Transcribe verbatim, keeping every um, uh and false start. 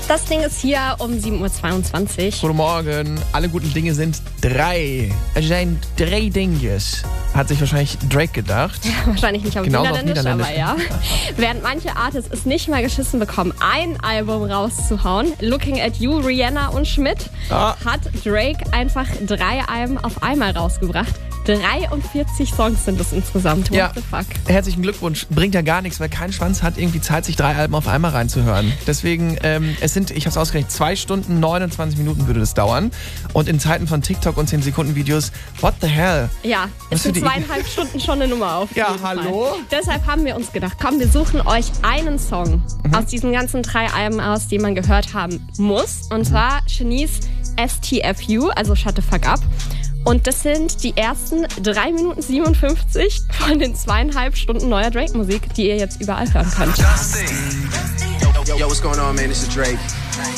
Das Ding ist hier um sieben Uhr zweiundzwanzig. Guten Morgen. Alle guten Dinge sind drei. Es sind drei Dinges. Hat sich wahrscheinlich Drake gedacht. Ja, wahrscheinlich nicht auf Genauso auf Niederländisch, aber Niederländisch. ja. Während manche Artists es nicht mal geschissen bekommen, ein Album rauszuhauen, Looking at You, Rihanna und Schmidt, Ah. hat Drake einfach drei Alben auf einmal rausgebracht. dreiundvierzig Songs sind es insgesamt. What Ja. the fuck? Herzlichen Glückwunsch. Bringt ja gar nichts, weil kein Schwanz hat irgendwie Zeit, sich drei Alben auf einmal reinzuhören. Deswegen, ähm, es sind, ich habe es ausgerechnet, zwei Stunden, neunundzwanzig Minuten würde das dauern. Und in Zeiten von TikTok und zehn Sekunden Videos, what the hell? Ja, Was es sind für die- zweieinhalb Stunden schon eine Nummer auf. Ja, jeden hallo? Fall. Deshalb haben wir uns gedacht, komm, wir suchen euch einen Song Mhm. aus diesen ganzen drei Alben aus, den man gehört haben muss. Und zwar Shanice S T F U, also Shut the Fuck Up. Und das sind die ersten drei Minuten siebenundfünfzig von den zweieinhalb Stunden neuer Drake-Musik, die ihr jetzt überall hören könnt. Yo, yo, what's going on, man? This is Drake.